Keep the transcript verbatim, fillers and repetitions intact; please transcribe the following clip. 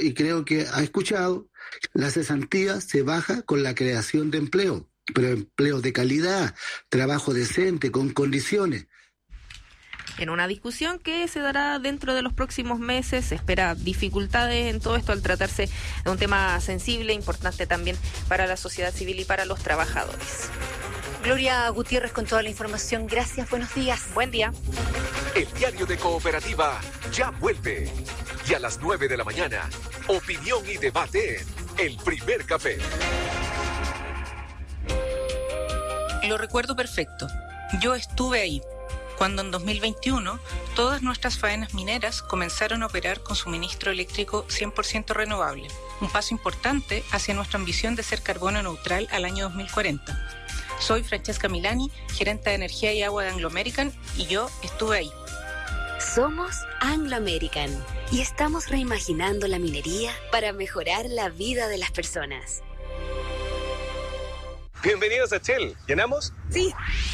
y creo que ha escuchado, la cesantía se baja con la creación de empleo, pero empleo de calidad, trabajo decente, con condiciones. En una discusión que se dará dentro de los próximos meses, se espera dificultades en todo esto al tratarse de un tema sensible, importante también para la sociedad civil y para los trabajadores. Gloria Gutiérrez con toda la información. Gracias, buenos días. Buen día. El diario de Cooperativa ya vuelve. Y a las nueve de la mañana, opinión y debate en El Primer Café. Lo recuerdo perfecto. Yo estuve ahí, cuando en dos mil veintiuno todas nuestras faenas mineras comenzaron a operar con suministro eléctrico cien por ciento renovable. Un paso importante hacia nuestra ambición de ser carbono neutral al año dos mil cuarenta. Soy Francesca Milani, gerente de energía y agua de Anglo American, y yo estuve ahí. Somos Anglo American y estamos reimaginando la minería para mejorar la vida de las personas. Bienvenidos a Shell. ¿Llenamos? Sí.